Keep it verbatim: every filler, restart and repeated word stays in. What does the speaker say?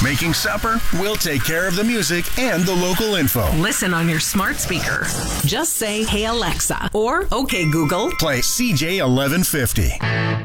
Making supper? We'll take care of the music and the local info. Listen on your smart speaker. Just say, "Hey Alexa," or "Okay Google." Play C J eleven fifty.